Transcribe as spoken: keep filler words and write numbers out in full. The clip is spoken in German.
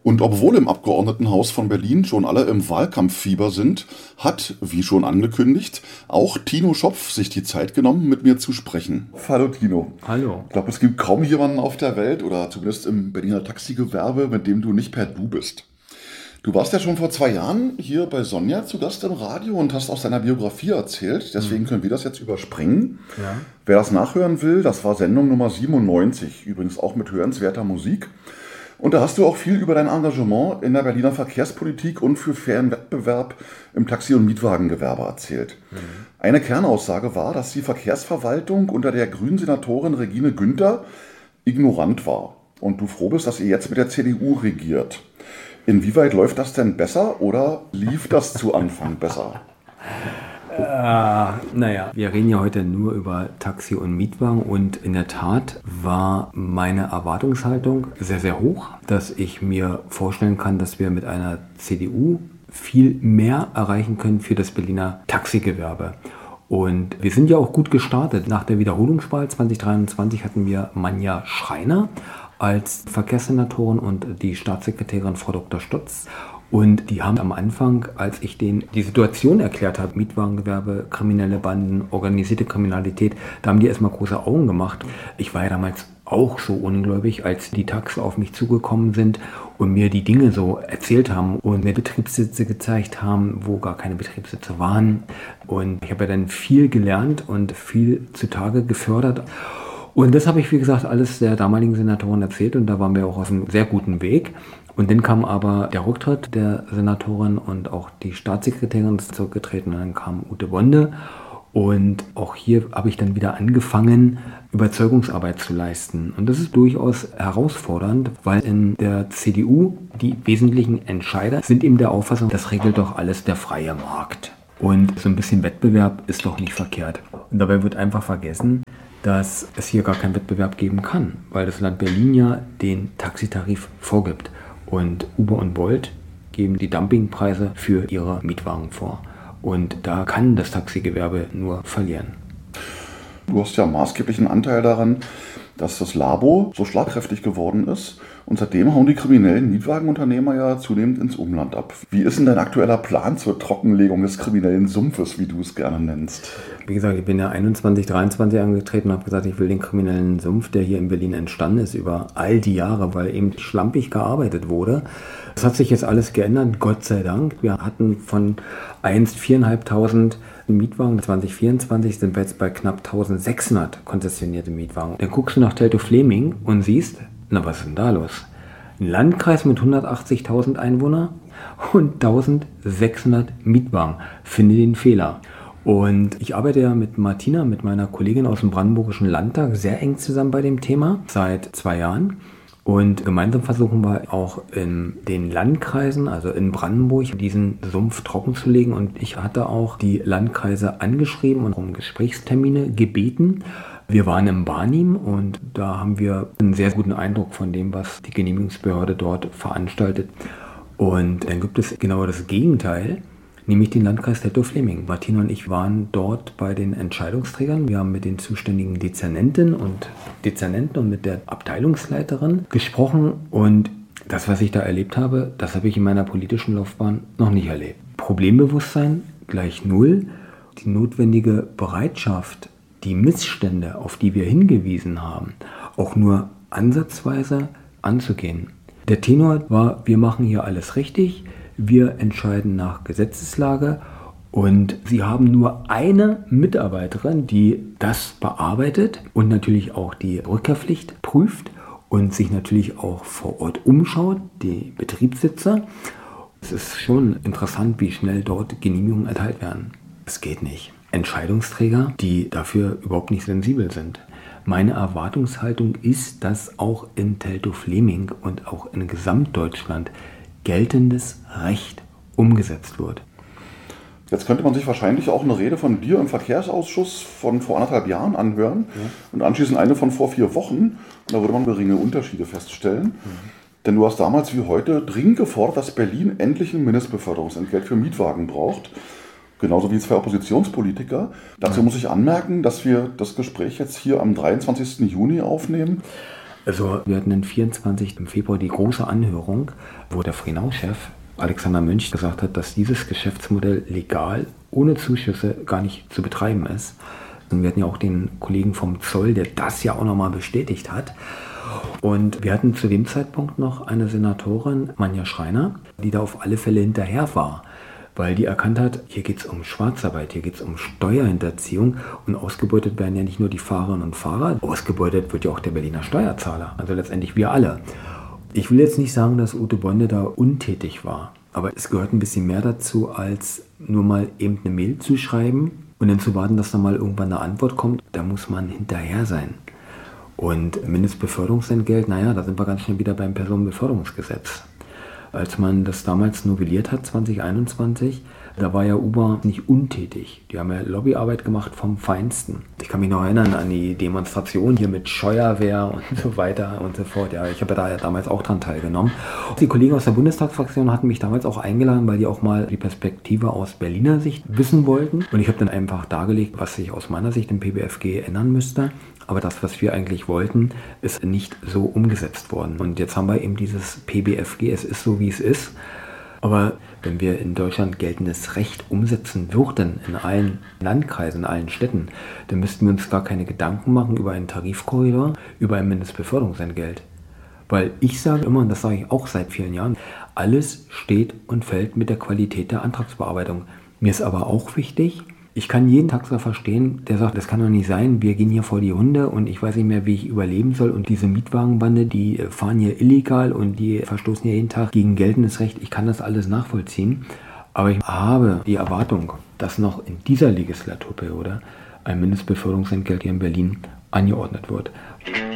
Und obwohl im Abgeordnetenhaus von Berlin schon alle im Wahlkampffieber sind, hat, wie schon angekündigt, auch Tino Schopf sich die Zeit genommen, mit mir zu sprechen. Hallo Tino. Hallo. Ich glaube, es gibt kaum jemanden auf der Welt oder zumindest im Berliner Taxigewerbe, mit dem du nicht per Du bist. Du warst ja schon vor zwei Jahren hier bei Sonja zu Gast im Radio und hast aus deiner Biografie erzählt. Deswegen können wir das jetzt überspringen. Ja. Wer das nachhören will, das war Sendung Nummer siebenundneunzig, übrigens auch mit hörenswerter Musik. Und da hast du auch viel über dein Engagement in der Berliner Verkehrspolitik und für fairen Wettbewerb im Taxi- und Mietwagengewerbe erzählt. Mhm. Eine Kernaussage war, dass die Verkehrsverwaltung unter der grünen Senatorin Regine Günther ignorant war. Und du froh bist, dass ihr jetzt mit der C D U regiert. Inwieweit läuft das denn besser oder lief das zu Anfang besser? Äh, naja, wir reden ja heute nur über Taxi und Mietwagen und in der Tat war meine Erwartungshaltung sehr, sehr hoch, dass ich mir vorstellen kann, dass wir mit einer C D U viel mehr erreichen können für das Berliner Taxigewerbe. Und wir sind ja auch gut gestartet. Nach der Wiederholungswahl zwanzig dreiundzwanzig hatten wir Manja Schreiner als Verkehrssenatorin und die Staatssekretärin Frau Doktor Stutz. Und die haben am Anfang, als ich denen die Situation erklärt habe, Mietwagengewerbe, kriminelle Banden, organisierte Kriminalität, da haben die erstmal große Augen gemacht. Ich war ja damals auch so ungläubig, als die Tax auf mich zugekommen sind und mir die Dinge so erzählt haben und mir Betriebssitze gezeigt haben, wo gar keine Betriebssitze waren. Und ich habe ja dann viel gelernt und viel zutage gefördert. Und das habe ich, wie gesagt, alles der damaligen Senatorin erzählt und da waren wir auch auf einem sehr guten Weg. Und dann kam aber der Rücktritt der Senatorin und auch die Staatssekretärin ist zurückgetreten und dann kam Ute Bonde. Und auch hier habe ich dann wieder angefangen, Überzeugungsarbeit zu leisten. Und das ist durchaus herausfordernd, weil in der C D U die wesentlichen Entscheider sind eben der Auffassung, das regelt doch alles der freie Markt. Und so ein bisschen Wettbewerb ist doch nicht verkehrt. Und dabei wird einfach vergessen, dass es hier gar keinen Wettbewerb geben kann, weil das Land Berlin ja den Taxitarif vorgibt. Und Uber und Bolt geben die Dumpingpreise für ihre Mietwagen vor. Und da kann das Taxigewerbe nur verlieren. Du hast ja maßgeblichen Anteil daran, dass das Labo so schlagkräftig geworden ist. Und seitdem hauen die kriminellen Mietwagenunternehmer ja zunehmend ins Umland ab. Wie ist denn dein aktueller Plan zur Trockenlegung des kriminellen Sumpfes, wie du es gerne nennst? Wie gesagt, ich bin ja einundzwanzig, dreiundzwanzig angetreten und habe gesagt, ich will den kriminellen Sumpf, der hier in Berlin entstanden ist, über all die Jahre, weil eben schlampig gearbeitet wurde. Das hat sich jetzt alles geändert, Gott sei Dank. Wir hatten von einst viertausendfünfhundert Mietwagen, zwanzig vierundzwanzig sind wir jetzt bei knapp eintausendsechshundert konzessionierte Mietwagen. Dann guckst du nach Teltow-Fleming und siehst, na, was ist denn da los? Ein Landkreis mit hundertachtzigtausend Einwohnern und eintausendsechshundert Mietwagen. Finde den Fehler. Und ich arbeite ja mit Martina, mit meiner Kollegin aus dem Brandenburgischen Landtag, sehr eng zusammen bei dem Thema, seit zwei Jahren. Und gemeinsam versuchen wir auch in den Landkreisen, also in Brandenburg, diesen Sumpf trocken zu legen. Und ich hatte auch die Landkreise angeschrieben und um Gesprächstermine gebeten. Wir waren im Barnim und da haben wir einen sehr guten Eindruck von dem, was die Genehmigungsbehörde dort veranstaltet. Und dann gibt es genau das Gegenteil, nämlich den Landkreis Teltow-Fleming. Martina und ich waren dort bei den Entscheidungsträgern. Wir haben mit den zuständigen Dezernenten und Dezernenten und mit der Abteilungsleiterin gesprochen. Und das, was ich da erlebt habe, das habe ich in meiner politischen Laufbahn noch nicht erlebt. Problembewusstsein gleich null. Die notwendige Bereitschaft, die Missstände, auf die wir hingewiesen haben, auch nur ansatzweise anzugehen. Der Tenor war, wir machen hier alles richtig, wir entscheiden nach Gesetzeslage und sie haben nur eine Mitarbeiterin, die das bearbeitet und natürlich auch die Rückkehrpflicht prüft und sich natürlich auch vor Ort umschaut, die Betriebssitzer. Es ist schon interessant, wie schnell dort Genehmigungen erteilt werden. Es geht nicht. Entscheidungsträger, die dafür überhaupt nicht sensibel sind. Meine Erwartungshaltung ist, dass auch in Teltow-Fleming und auch in Gesamtdeutschland geltendes Recht umgesetzt wird. Jetzt könnte man sich wahrscheinlich auch eine Rede von dir im Verkehrsausschuss von vor anderthalb Jahren anhören ja. und anschließend eine von vor vier Wochen. Und da würde man geringe Unterschiede feststellen. Mhm. Denn du hast damals wie heute dringend gefordert, dass Berlin endlich ein Mindestbeförderungsentgelt für Mietwagen braucht. Genauso wie zwei Oppositionspolitiker. Dazu muss ich anmerken, dass wir das Gespräch jetzt hier am dreiundzwanzigsten Juni aufnehmen. Also wir hatten den vierundzwanzigsten Februar die große Anhörung, wo der Frenau-Chef Alexander Münch gesagt hat, dass dieses Geschäftsmodell legal, ohne Zuschüsse gar nicht zu betreiben ist. Und wir hatten ja auch den Kollegen vom Zoll, der das ja auch nochmal bestätigt hat. Und wir hatten zu dem Zeitpunkt noch eine Senatorin, Manja Schreiner, die da auf alle Fälle hinterher war, weil die erkannt hat, hier geht es um Schwarzarbeit, hier geht es um Steuerhinterziehung und ausgebeutet werden ja nicht nur die Fahrerinnen und Fahrer, ausgebeutet wird ja auch der Berliner Steuerzahler, also letztendlich wir alle. Ich will jetzt nicht sagen, dass Ute Bonde da untätig war, aber es gehört ein bisschen mehr dazu, als nur mal eben eine Mail zu schreiben und dann zu warten, dass da mal irgendwann eine Antwort kommt. Da muss man hinterher sein. Und Mindestbeförderungsentgelt, naja, da sind wir ganz schnell wieder beim Personenbeförderungsgesetz. Als man das damals novelliert hat, zwanzig einundzwanzig, da war ja Uber nicht untätig. Die haben ja Lobbyarbeit gemacht vom Feinsten. Ich kann mich noch erinnern an die Demonstration hier mit Scheuerwehr und so weiter und so fort. Ja, ich habe ja da ja damals auch dran teilgenommen. Die Kollegen aus der Bundestagsfraktion hatten mich damals auch eingeladen, weil die auch mal die Perspektive aus Berliner Sicht wissen wollten. Und ich habe dann einfach dargelegt, was sich aus meiner Sicht im P B F G ändern müsste. Aber das, was wir eigentlich wollten, ist nicht so umgesetzt worden. Und jetzt haben wir eben dieses P B F G, es ist so, wie es ist. Aber wenn wir in Deutschland geltendes Recht umsetzen würden, in allen Landkreisen, in allen Städten, dann müssten wir uns gar keine Gedanken machen über einen Tarifkorridor, über ein Mindestbeförderungsentgelt. Weil ich sage immer, und das sage ich auch seit vielen Jahren, alles steht und fällt mit der Qualität der Antragsbearbeitung. Mir ist aber auch wichtig, ich kann jeden Taxer verstehen, der sagt, das kann doch nicht sein, wir gehen hier vor die Hunde und ich weiß nicht mehr, wie ich überleben soll und diese Mietwagenbande, die fahren hier illegal und die verstoßen hier jeden Tag gegen geltendes Recht. Ich kann das alles nachvollziehen, aber ich habe die Erwartung, dass noch in dieser Legislaturperiode ein Mindestbeförderungsentgelt hier in Berlin angeordnet wird.